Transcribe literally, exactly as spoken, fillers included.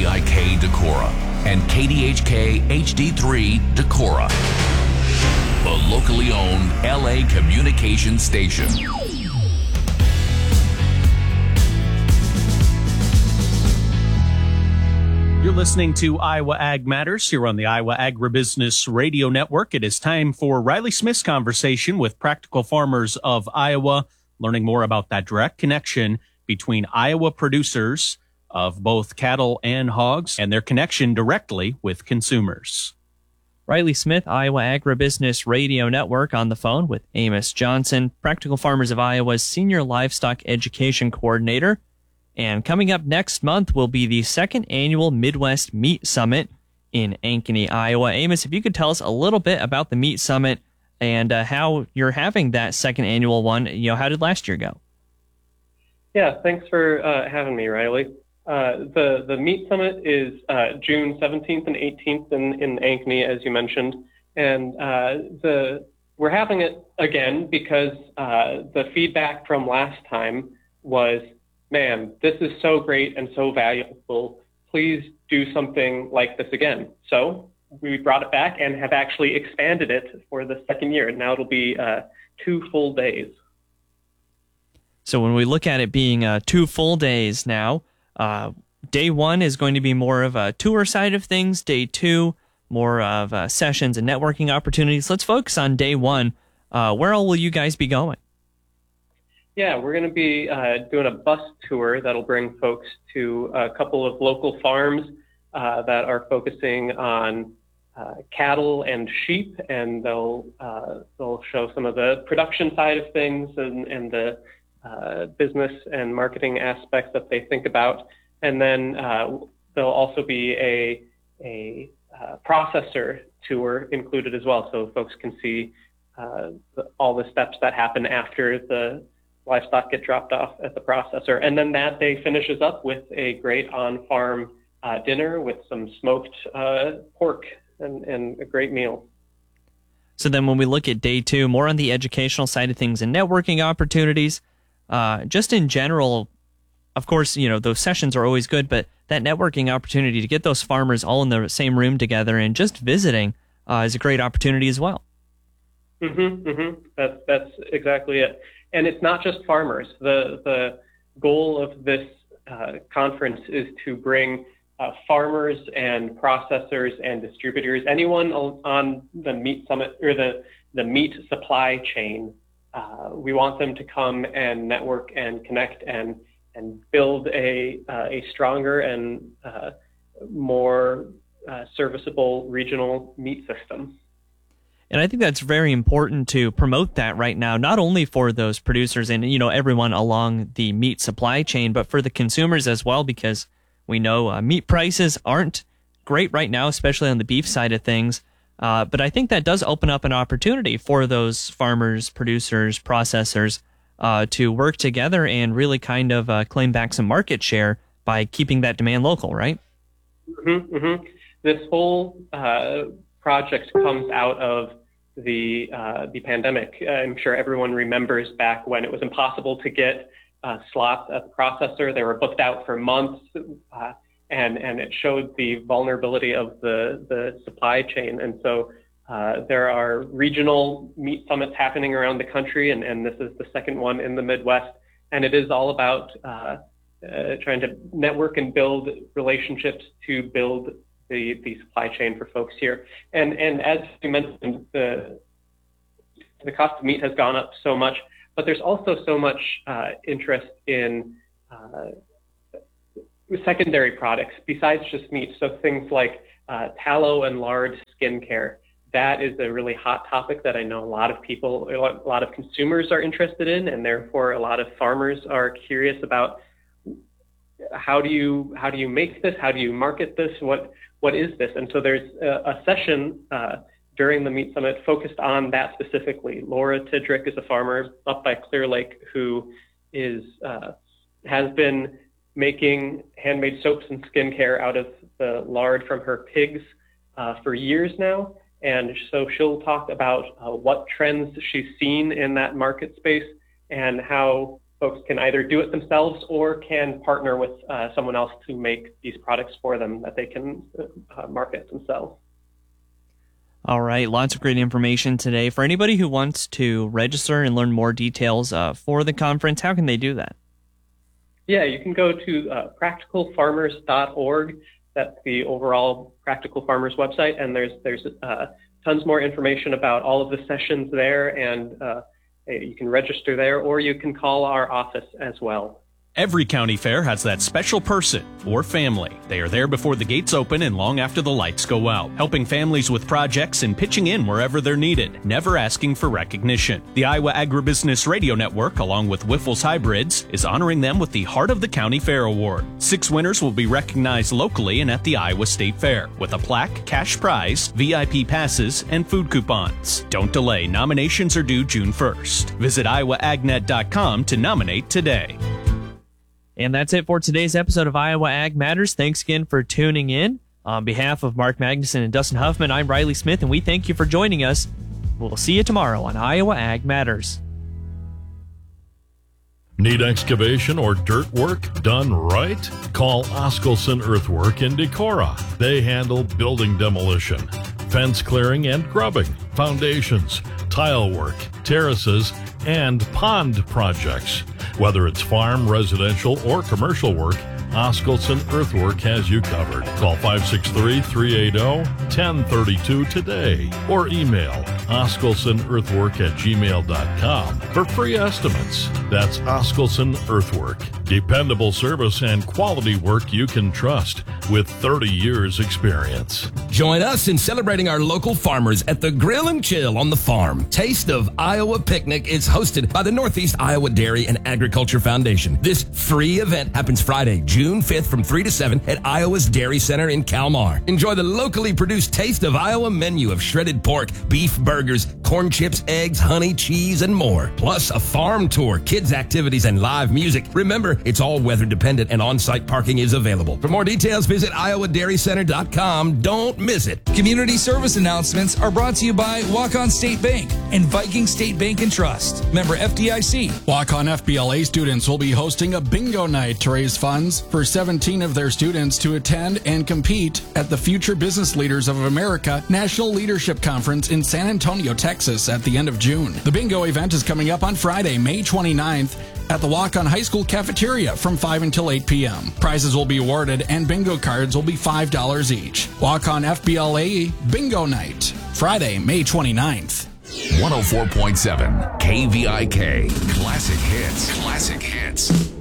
D I K Decorah and K D H K H D three Decorah, the locally owned L A communication station. You're listening to Iowa Ag Matters here on the Iowa Agribusiness Radio Network. It is time for Riley Smith's conversation with practical farmers of Iowa, learning more about that direct connection between Iowa producers of both cattle and hogs and their connection directly with consumers. Riley Smith, Iowa Agribusiness Radio Network, on the phone with Amos Johnson, Practical Farmers of Iowa's Senior Livestock Education Coordinator. And coming up next month will be the second annual Midwest Meat Summit in Ankeny, Iowa. Amos, if you could tell us a little bit about the Meat Summit and uh, how you're having that second annual one. You know, how did last year go? Yeah, thanks for uh, having me, Riley. Uh, the, the Meat Summit is uh, June seventeenth and eighteenth in, in Ankeny, as you mentioned. And uh, the we're having it again because uh, the feedback from last time was, man, this is so great and so valuable. Please do something like this again. So we brought it back and have actually expanded it for the second year. Now it'll be uh, two full days. So when we look at it being uh, two full days now, uh, day one is going to be more of a tour side of things. Day two, more of uh, sessions and networking opportunities. Let's focus on day one. Uh, where all will you guys be going? Yeah, we're going to be uh, doing a bus tour that'll bring folks to a couple of local farms uh, that are focusing on uh, cattle and sheep, and they'll uh, they'll show some of the production side of things and, and the uh, business and marketing aspects that they think about. And then uh, there'll also be a a uh, processor tour included as well, so folks can see uh, the, all the steps that happen after the livestock get dropped off at the processor. And then that day finishes up with a great on-farm uh, dinner with some smoked uh, pork and, and a great meal. So then when we look at day two, more on the educational side of things and networking opportunities, uh, just in general, of course, you know, those sessions are always good, but that networking opportunity to get those farmers all in the same room together and just visiting uh, is a great opportunity as well. Mm-hmm, mm-hmm. That's, that's exactly it. And it's not just farmers. The the goal of this uh, conference is to bring uh, farmers and processors and distributors, anyone on the meat summit or the, the meat supply chain. Uh, we want them to come and network and connect and and build a uh, a stronger and uh, more uh, serviceable regional meat system. And I think that's very important to promote that right now, not only for those producers and, you know, everyone along the meat supply chain, but for the consumers as well, because we know uh, meat prices aren't great right now, especially on the beef side of things. Uh, but I think that does open up an opportunity for those farmers, producers, processors uh, to work together and really kind of uh, claim back some market share by keeping that demand local, right? Mm-hmm, mm-hmm. This whole uh, project comes out of the uh, the pandemic. I'm sure everyone remembers back when it was impossible to get uh, slots at the processor. They were booked out for months, uh, and and it showed the vulnerability of the the supply chain. And so uh, there are regional meat summits happening around the country, and, and this is the second one in the Midwest. And it is all about uh, uh, trying to network and build relationships to build the, the supply chain for folks here. And and as you mentioned, the the cost of meat has gone up so much, but there's also so much uh, interest in uh, secondary products besides just meat. So things like uh, tallow and lard skincare. That is a really hot topic that I know a lot of people, a lot of consumers are interested in, and therefore a lot of farmers are curious about how do you how do you make this? How do you market this? What What is this? And so there's a, a session uh, during the Meat Summit focused on that specifically. Laura Tidrick is a farmer up by Clear Lake who is uh, has been making handmade soaps and skincare out of the lard from her pigs uh, for years now. And so she'll talk about uh, what trends she's seen in that market space and how folks can either do it themselves or can partner with uh, someone else to make these products for them that they can uh, market themselves. All right, lots of great information today. For anybody who wants to register and learn more details uh, for the conference, how can they do that? Yeah, you can go to uh, practical farmers dot org. That's the overall Practical Farmers website, and there's there's uh, tons more information about all of the sessions there, and uh, you can register there, or you can call our office as well. Every county fair has that special person or family. They are there before the gates open and long after the lights go out, helping families with projects and pitching in wherever they're needed, never asking for recognition. The Iowa Agribusiness Radio Network, along with Wyffels Hybrids, is honoring them with the Heart of the County Fair Award. Six winners will be recognized locally and at the Iowa State Fair, with a plaque, cash prize, V I P passes, and food coupons. Don't delay. Nominations are due June first. Visit iowa ag net dot com to nominate today. And that's it for today's episode of Iowa Ag Matters. Thanks again for tuning in. On behalf of Mark Magnuson and Dustin Huffman, I'm Riley Smith, and we thank you for joining us. We'll see you tomorrow on Iowa Ag Matters. Need excavation or dirt work done right? Call Oskelson Earthwork in Decorah. They handle building demolition, fence clearing and grubbing, foundations, tile work, terraces, and pond projects. Whether it's farm, residential, or commercial work, Oskelson Earthwork has you covered. Call five six three, three eight zero, one zero three two today or email oskelsonearthwork at gmail dot com for free estimates. That's Oskelson Earthwork. Dependable service and quality work you can trust with thirty years experience. Join us in celebrating our local farmers at the Grill and Chill on the Farm. Taste of Iowa Picnic is hosted by the Northeast Iowa Dairy and Agriculture Foundation. This free event happens Friday, June fifth from three to seven at Iowa's Dairy Center in Kalmar. Enjoy the locally produced Taste of Iowa menu of shredded pork, beef burgers, corn chips, eggs, honey, cheese, and more. Plus a farm tour, kids activities, and live music. Remember, it's all weather dependent and on-site parking is available. For more details, visit iowa dairy center dot com. Don't miss it. Community service announcements are brought to you by Walk-On State Bank and Viking State Bank and Trust. Member F D I C. Walk-On F B L A students will be hosting a bingo night to raise funds for seventeen of their students to attend and compete at the Future Business Leaders of America National Leadership Conference in San Antonio, Texas at the end of June. The bingo event is coming up on Friday, May twenty-ninth at the Walk-On High School cafeteria from five until eight p.m. Prizes will be awarded and bingo cards will be five dollars each. Walk-On F B L A Bingo Night, Friday, May twenty-ninth. one oh four point seven K V I K. Classic hits. Classic hits.